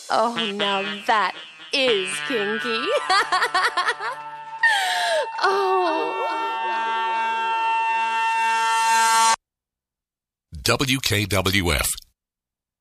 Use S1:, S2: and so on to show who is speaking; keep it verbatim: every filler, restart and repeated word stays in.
S1: Oh, now that is kinky. Oh.
S2: W K W F